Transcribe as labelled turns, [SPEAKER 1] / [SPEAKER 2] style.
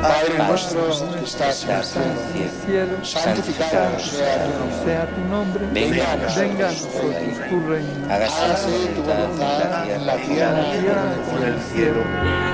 [SPEAKER 1] Padre nuestro que estás en el cielo, santificado sea tu nombre. Venga a nosotros tu reino. Hágase tu voluntad en la tierra como en el cielo.